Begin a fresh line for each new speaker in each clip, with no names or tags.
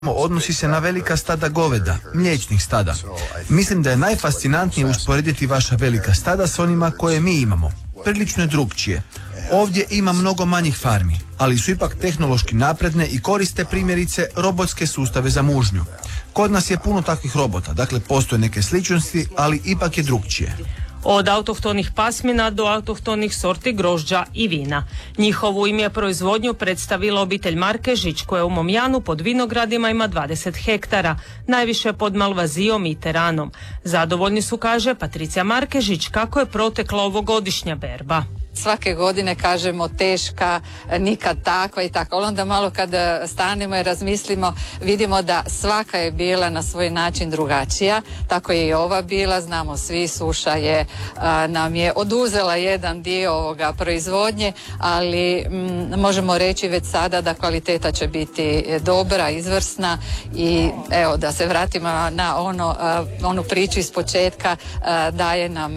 odnosi se na velika stada goveda, mliječnih stada. Mislim da je najfascinantnije usporediti vaša velika stada s onima koje mi imamo. Prilično je drukčije. Ovdje ima mnogo manjih farmi, ali su ipak tehnološki napredne i koriste primjerice robotske sustave za mužnju. Kod nas je puno takvih robota, dakle postoje neke sličnosti, ali ipak je drukčije.
Od autohtonih pasmina do autohtonih sorti grožđa i vina. Njihovu im je proizvodnju predstavila obitelj Markežić, koja u Momjanu pod vinogradima ima 20 hektara, najviše pod Malvazijom i Teranom. Zadovoljni su, kaže Patricija Markežić, kako je protekla ovogodišnja berba.
Svake godine kažemo teška, nikad takva i tako. Onda malo kad stanemo i razmislimo, vidimo da svaka je bila na svoj način drugačija. Tako je i ova bila. Znamo svi, suša je nam je oduzela jedan dio ovoga proizvodnje, ali možemo reći već sada da kvaliteta će biti dobra, izvrsna i evo da se vratimo na onu priču iz početka, daje nam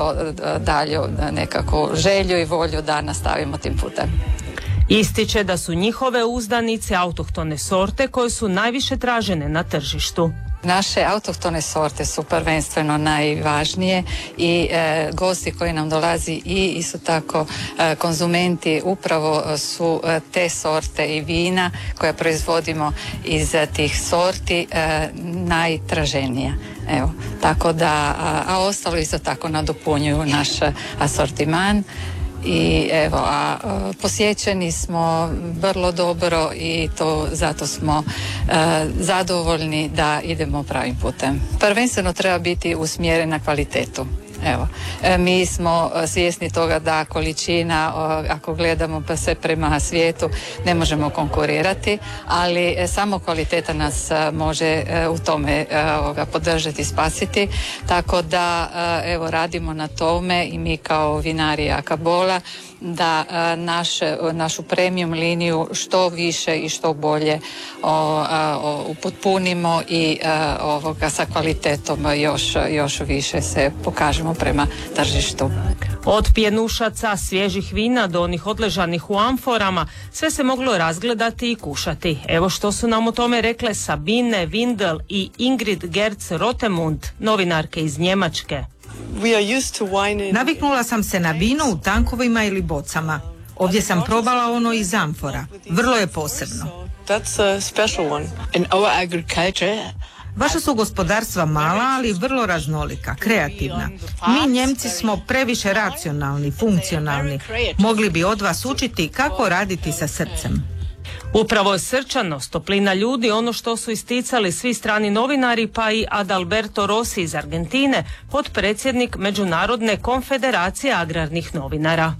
dalje nekako želju i volju da nastavimo tim putem.
Ističe da su njihove uzdanice autohtone sorte koje su najviše tražene na tržištu.
Naše autohtone sorte su prvenstveno najvažnije i gosti koji nam dolazi i isto tako konzumenti upravo su te sorte i vina koje proizvodimo iz tih sorti najtraženija. Evo, tako da, a ostalo isto tako nadopunjuju naš asortiman. I evo, posjećeni smo vrlo dobro i zato smo zadovoljni da idemo pravim putem. Prvenstveno treba biti usmjeren na kvalitetu. Evo, mi smo svjesni toga da količina, ako gledamo pa sve prema svijetu, ne možemo konkurirati, ali samo kvaliteta nas može u tome podržati i spasiti. Tako da evo radimo na tome i mi kao vinari Akabola da našu premium liniju što više i što bolje upotpunimo i sa kvalitetom još više se pokažemo prema tržištu.
Od pjenušaca, svježih vina do onih odležanih u amforama, sve se moglo razgledati i kušati. Evo što su nam o tome rekle Sabine Windel i Ingrid Gerz-Rotemund, novinarke iz Njemačke.
Naviknula sam se na vino u tankovima ili bocama. Ovdje sam probala ono iz amfora. Vrlo je posebno. Vaša su gospodarstva mala, ali vrlo raznolika, kreativna. Mi Njemci smo previše racionalni, funkcionalni. Mogli bi od vas učiti kako raditi sa srcem.
Upravo je srčanost, toplina ljudi, ono što su isticali svi strani novinari, pa i Adalberto Rossi iz Argentine, potpredsjednik Međunarodne konfederacije agrarnih novinara.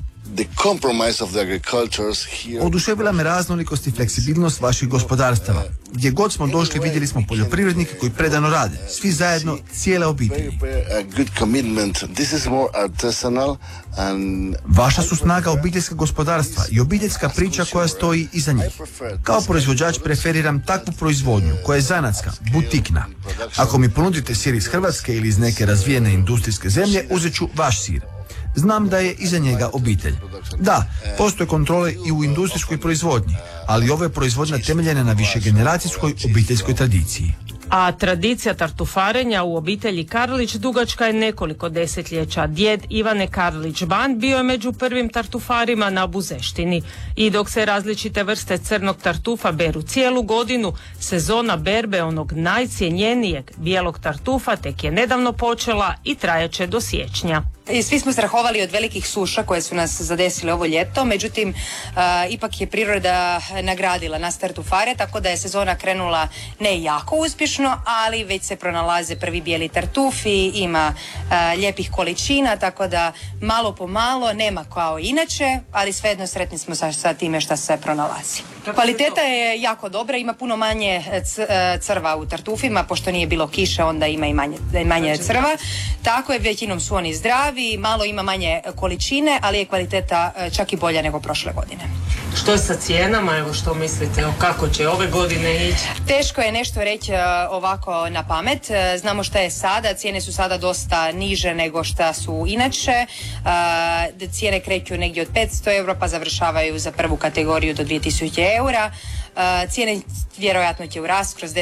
Oduševila me raznolikost i fleksibilnost vaših gospodarstava. Gdje god smo došli vidjeli smo poljoprivrednike koji predano rade, svi zajedno, cijele obitelji. Vaša su snaga obiteljska gospodarstva i obiteljska priča koja stoji iza njih. Kao proizvođač preferiram takvu proizvodnju koja je zanatska, butikna. Ako mi ponudite sir iz Hrvatske ili iz neke razvijene industrijske zemlje, uzet ću vaš sir. Znam da je iza njega obitelj. Da, postoje kontrole i u industrijskoj proizvodnji, ali ovo je proizvodnja temeljena na višegeneracijskoj obiteljskoj tradiciji.
A tradicija tartufarenja u obitelji Karlić dugačka je nekoliko desetljeća. Djed Ivane Karlić-Ban bio je među prvim tartufarima na Buzeštini. I dok se različite vrste crnog tartufa beru cijelu godinu, sezona berbe onog najcjenjenijeg bijelog tartufa tek je nedavno počela i trajaće do siječnja.
I svi smo strahovali od velikih suša koje su nas zadesile ovo ljeto, međutim ipak je priroda nagradila nas tartufare, tako da je sezona krenula ne jako uspješno, ali već se pronalaze prvi bijeli tartufi, ima lijepih količina, tako da malo po malo, nema kao inače, ali svejedno sretni smo sa time što se pronalazi. Kvaliteta je jako dobra, ima puno manje crva u tartufima, pošto nije bilo kiše, onda ima i manje crva, tako je, većinom su oni zdravi, malo ima manje količine, ali je kvaliteta čak i bolja nego prošle godine.
Što je sa cijenama, evo što mislite, kako će ove godine ići?
Teško je nešto reći ovako na pamet. Znamo šta je sada, cijene su sada dosta niže nego šta su inače. Cijene kreću negdje od 500 eura pa završavaju za prvu kategoriju do 2000 eura. Cijene vjerojatno će u rast kroz